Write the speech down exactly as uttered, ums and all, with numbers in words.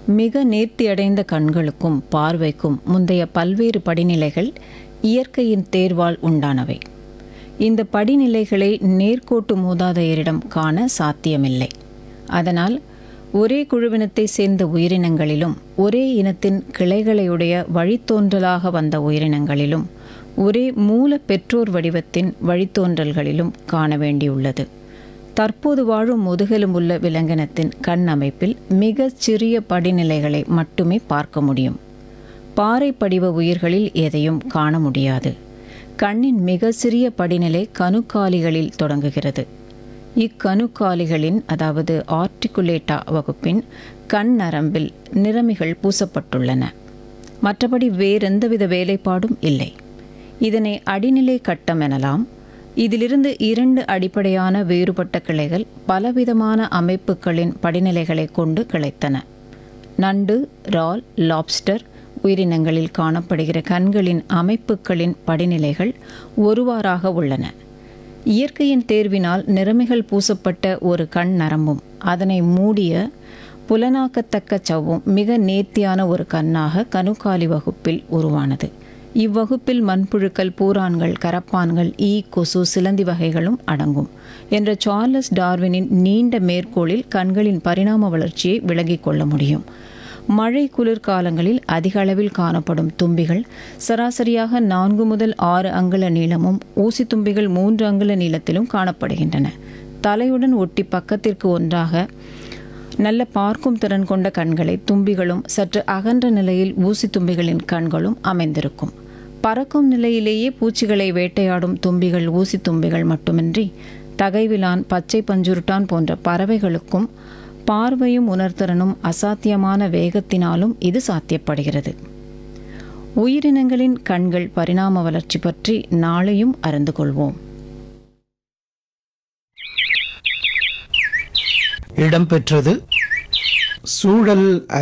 மிக நேர்த்தியடைந்த கண்களுக்கும் பார்வைக்கும் முந்தைய பல்வேறு படிநிலைகள் இயற்கையின் தேர்வால் உண்டானவை. இந்த படிநிலைகளை நேர்கோட்டு மூதாதையரிடம் காண சாத்தியமில்லை. அதனால் ஒரே குழுவினத்தை சேர்ந்த உயிரினங்களிலும் ஒரே இனத்தின் கிளைகளையுடைய வழித்தோன்றலாக வந்த உயிரினங்களிலும் ஒரே மூல பெற்றோர் வடிவத்தின் வழித்தோன்றல்களிலும் காண வேண்டியுள்ளது. தற்போது வாழும் முதுகெலும்புள்ள விலங்கினத்தின் கண் அமைப்பில் மிகச் சிறிய படிநிலைகளை மட்டுமே பார்க்க முடியும். பாறை படிவ உயிர்களில் எதையும் காண முடியாது. கண்ணின் மிக சிறிய படிநிலை கணுக்காலிகளில் தொடங்குகிறது. இக்கணுக்காலிகளின் அதாவது ஆர்டிகுலேட்டா வகுப்பின் கண் நரம்பில் நிறமிகள் பூசப்பட்டுள்ளன. மற்றபடி வேறெந்தவித வேலைப்பாடும் இல்லை. இதனை அடிநிலை கட்டம் எனலாம். இதிலிருந்து இரண்டு அடிப்படையான வேறுபட்ட கிளைகள் பலவிதமான அமைப்புகளின் படிநிலைகளை கொண்டு கிளைத்தன. நண்டு, இறால், லாப்ஸ்டர் உயிரினங்களில் காணப்படுகிற கண்களின் அமைப்புகளின் படிநிலைகள் ஒருவாறாக உள்ளன. இயற்கையின் தேர்வினால் நிறமிகள் பூசப்பட்ட ஒரு கண் நரம்பும் அதனை மூடிய புலனாக்கத்தக்க சவ்வும் மிக நேர்த்தியான ஒரு கண்ணாக கணுக்காலி வகுப்பில் உருவானது. இவ்வகுப்பில் மண்புழுக்கள், பூரான்கள், கரப்பான்கள், ஈ, கொசு, சிலந்தி வகைகளும் அடங்கும் என்ற சார்லஸ் டார்வினின் நீண்ட மேற்கோளில் கண்களின் பரிணாம வளர்ச்சியை விளங்கிக் கொள்ள முடியும். மழை குளிர்காலங்களில் அதிக அளவில் காணப்படும் தும்பிகள் சராசரியாக நான்கு முதல் ஆறு அங்குல நீளமும், ஊசி தும்பிகள் மூன்று அங்குல நீளத்திலும் காணப்படுகின்றன. தலையுடன் ஒட்டி பக்கத்திற்கு ஒன்றாக நல்ல பார்க்கும் திறன் கொண்ட கண்களை தும்பிகளும், சற்று அகன்ற நிலையில் ஊசி தும்பிகளின் கண்களும் அமைந்திருக்கும். பறக்கும் நிலையிலேயே பூச்சிகளை வேட்டையாடும் தும்பிகள், ஊசி தும்பிகள் மட்டுமின்றி தகைவிலான், பச்சை பஞ்சுருட்டான் போன்ற பறவைகளுக்கும் பார்வையும் உணர்திறனும் அசாத்தியமான வேகத்தினாலும் இது சாத்தியப்படுகிறது. உயிரினங்களின் கண்கள் பரிணாம வளர்ச்சி பற்றி நாளையும் அறிந்து கொள்வோம். இடம்பெற்றது சூழல்